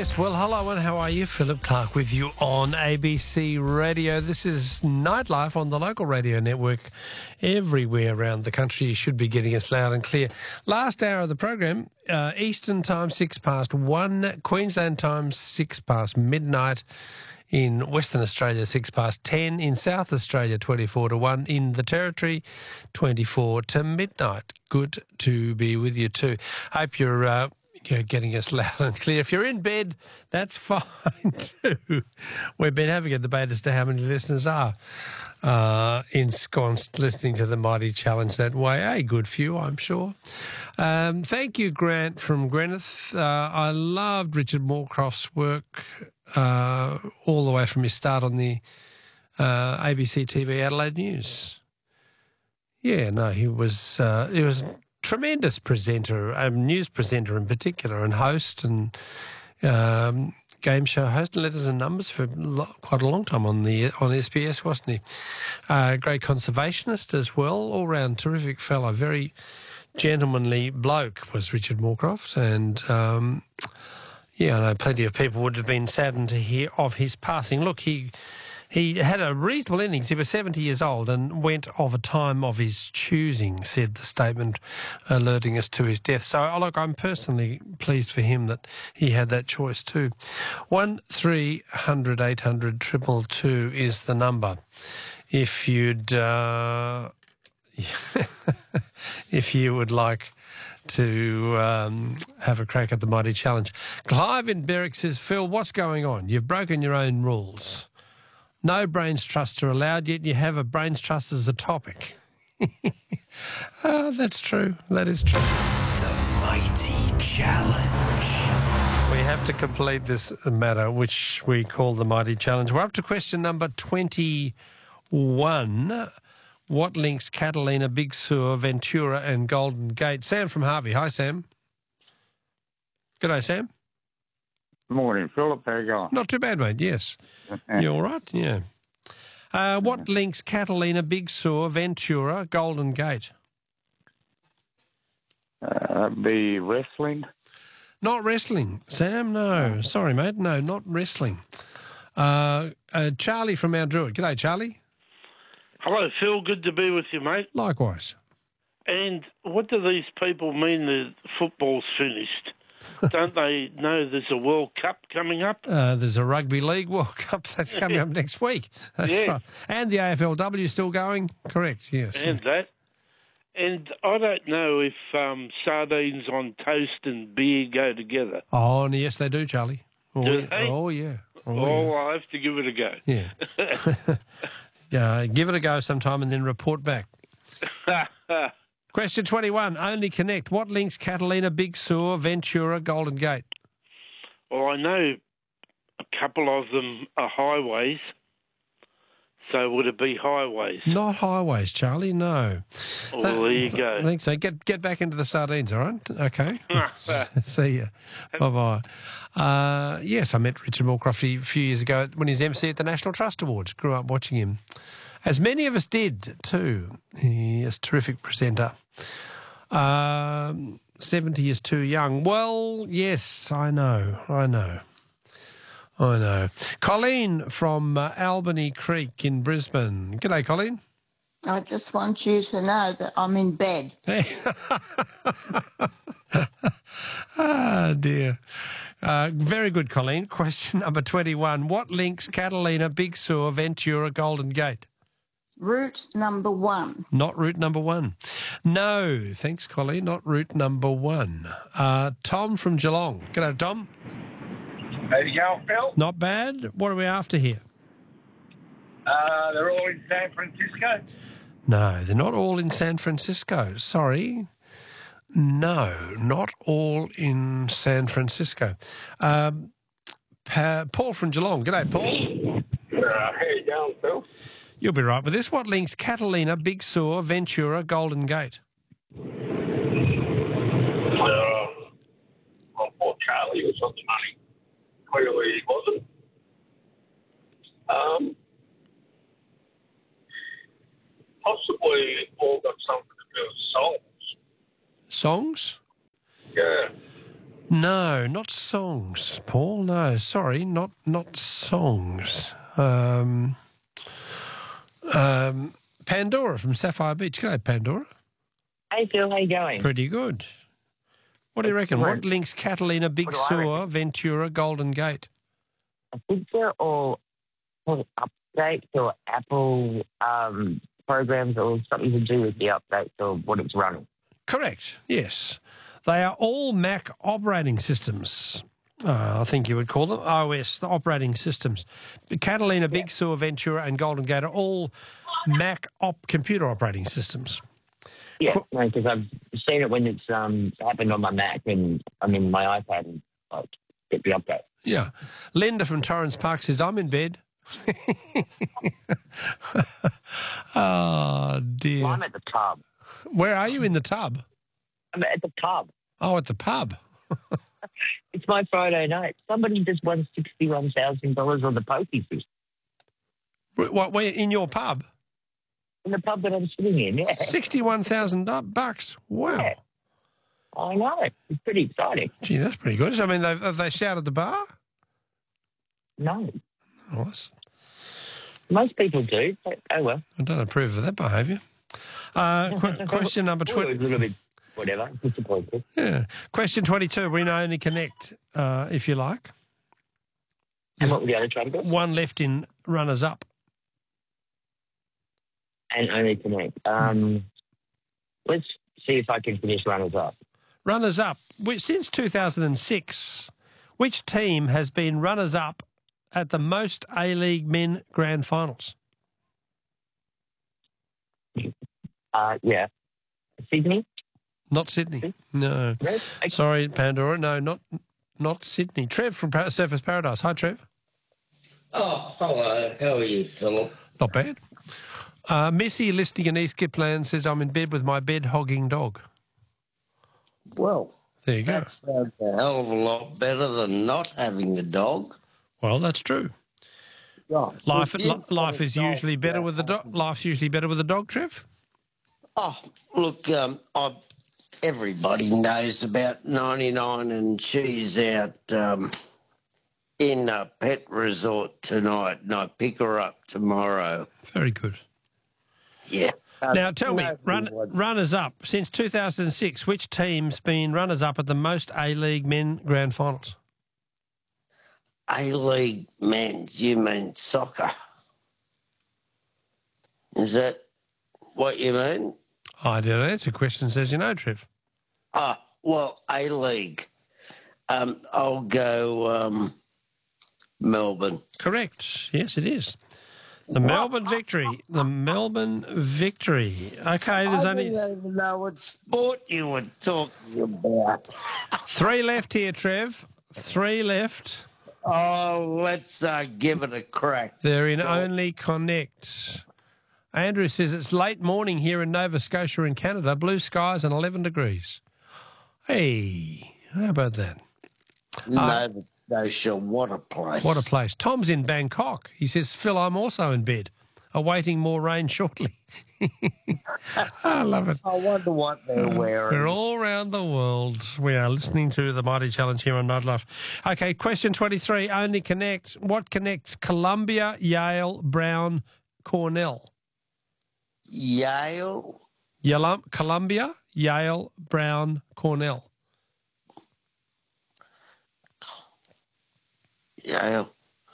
Yes, well, hello and how are you? Philip Clark with you on ABC Radio. This is Nightlife on the local radio network everywhere around the country. You should be getting us loud and clear. Last hour of the program, Eastern time 1:06, Queensland time 6 past midnight. In Western Australia, 6:10. In South Australia, 24:01. In the Territory, 24 to midnight. Good to be with you too. Hope you're getting us loud and clear. If you're in bed, that's fine too. We've been having a debate as to how many listeners are ensconced listening to the Mighty Challenge that way. A good few, I'm sure. Thank you, Grant from Greenock. I loved Richard Moorcroft's work all the way from his start on the ABC TV Adelaide News. Yeah, no, he was a tremendous presenter, news presenter in particular, and host and game show host and letters and numbers for quite a long time on SBS, wasn't he? Great conservationist as well, all round terrific fellow, very gentlemanly bloke was Richard Moorcroft, and I know plenty of people would have been saddened to hear of his passing. Look, he had a reasonable innings. He was 70 years old and went of a time of his choosing, said the statement alerting us to his death. So, look, I'm personally pleased for him that he had that choice too. 1300 800 222 is the number. If you'd if you would like to have a crack at the Mighty Challenge. Clive in Berwick says, Phil, what's going on? You've broken your own rules. No brains trusts are allowed, yet you have a brains trust as a topic. That's true. That is true. The Mighty Challenge. We have to complete this matter, which we call the Mighty Challenge. We're up to question number 21. What links Catalina, Big Sur, Ventura and Golden Gate? Sam from Harvey. Hi, Sam. G'day, Sam. Morning, Philip. How you going? Not too bad, mate, yes. You all right? Yeah. What links Catalina, Big Sur, Ventura, Golden Gate? Be wrestling. Not wrestling, Sam, no. Sorry, mate, no, not wrestling. Charlie from Mount Druitt. G'day, Charlie. Hello, Phil. Good to be with you, mate. Likewise. And what do these people mean that football's finished? Don't they know there's a World Cup coming up? There's a Rugby League World Cup that's coming up next week. That's right. And the AFLW still going? Correct, yes. And that. And I don't know if sardines on toast and beer go together. Oh, yes, they do, Charlie. Oh, Do yeah. they? Oh, yeah. I'll have to give it a go. Yeah. Give it a go sometime and then report back. Question 21, only connect. What links Catalina, Big Sur, Ventura, Golden Gate? Well, I know a couple of them are highways. So would it be highways? Not highways, Charlie, no. Well, there you go. I think so. Get back into the sardines, all right? Okay. See ya. Bye-bye. Yes, I met Richard Moorcroft a few years ago when he was MC at the National Trust Awards. Grew up watching him. As many of us did, too. He is a terrific presenter. 70 is too young. Well, yes, I know. Colleen from Albany Creek in Brisbane. G'day, Colleen. I just want you to know that I'm in bed. Ah, dear. Very good, Colleen. Question number 21. What links Catalina, Big Sur, Ventura, Golden Gate? Route number 1. Not route number 1. No, thanks, Colleen. Not route number 1. Tom from Geelong. G'day, Tom. How you going, Phil? Not bad. What are we after here? They're all in San Francisco. No, they're not all in San Francisco. Sorry. No, not all in San Francisco. Paul from Geelong. G'day, Paul. How you going, Phil? You'll be right with this. What links Catalina, Big Sur, Ventura, Golden Gate? Well, poor Charlie was on the money. Clearly he wasn't. Possibly all got something to do with songs. Songs? Yeah. No, not songs, Paul. No, sorry, not songs. Pandora from Sapphire Beach. G'day, Pandora. Hey, Phil, how you going? Pretty good. What do you reckon? What links Catalina, Big What do I Sur, Ventura, Golden Gate? I think they're all updates or Apple programs or something to do with the updates or what it's running. Correct, yes. They are all Mac operating systems. I think you would call them OS, the operating systems. Catalina, Big Sur, Ventura and Golden Gate are all Mac computer operating systems. Yeah, because I've seen it when it's happened on my Mac and I'm in my iPad and like, get the update. Yeah. Linda from Torrance Park says, I'm in bed. Oh, dear. Well, I'm at the pub. Where are you in the tub? I'm at the pub. Oh, at the pub. It's my Friday night. Somebody just won $61,000 on the pokies. What, where, in your pub? In the pub that I'm sitting in, yeah. $61,000. Wow. Yeah. I know. It's pretty exciting. Gee, that's pretty good. I mean, have they shouted the bar? No. Oh, that's... Most people do, but oh well. I don't approve of that behaviour. Question number 20. A little bit, whatever. Disappointed. Yeah. Question 22. We know only connect, if you like. And what were the other trying to go? One left in runners-up. And only connect. Let's see if I can finish runners up. Runners-up. Since 2006, which team has been runners-up at the most A-League men grand finals? Yeah. Sydney? Not Sydney. No. Okay. Sorry, Pandora. No, not Sydney. Trev from Surfers Paradise. Hi, Trev. Oh, hello. How are you, Philip? Not bad. Missy, listening in East Gippsland, says, I'm in bed with my bed-hogging dog. Well, there you go. That sounds a hell of a lot better than not having a dog. Well, that's true. Right. Life is usually better with the dog. Life's usually better with a dog, Trev. Oh, look, everybody knows about 99 and she's out in a pet resort tonight and I pick her up tomorrow. Very good. Yeah. Now, tell me, runners-up. Since 2006, which team's been runners-up at the most A-League men grand finals? A-League men's, you mean soccer? Is that what you mean? I don't answer questions as you know, Trev. Well, A-League. I'll go Melbourne. Correct. Yes, it is. The Melbourne victory. The Melbourne victory. Okay, there's only... I don't even know what sport you were talking about. 3 left here, Trev. 3 left. Oh, let's give it a crack. They're in Only Connect. Andrew says it's late morning here in Nova Scotia in Canada. Blue skies and 11 degrees. Hey, how about that? Nova Scotia, what a place. What a place. Tom's in Bangkok. He says, Phil, I'm also in bed, awaiting more rain shortly. I love it. I wonder what they're wearing. We're all around the world. We are listening to the Mighty Challenge here on Nightlife. Okay, question 23, Only Connect. What connects Columbia, Yale, Brown, Cornell? Yale? Columbia, Yale, Brown, Cornell. Yale.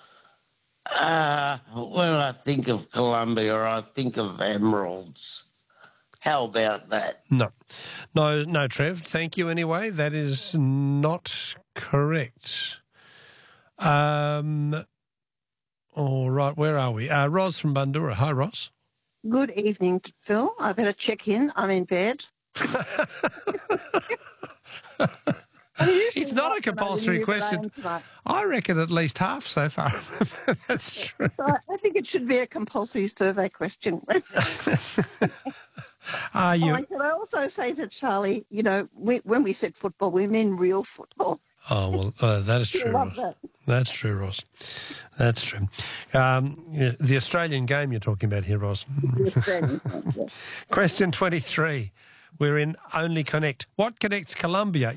When I think of Columbia, I think of emeralds. How about that? No, Trev. Thank you anyway. That is not correct. All right, where are we? Ros from Bundoora. Hi, Ros. Good evening, Phil. I better check in. I'm in bed. It's not a compulsory question. I reckon at least half so far. That's true. I think it should be a compulsory survey question. Are you? Can I also say to Charlie, you know, when we said football, we mean real football. Oh, well, that is true, Ross. That's true, Ross. That's true. The Australian game you're talking about here, Ross. Question 23. We're in Only Connect. What connects Columbia,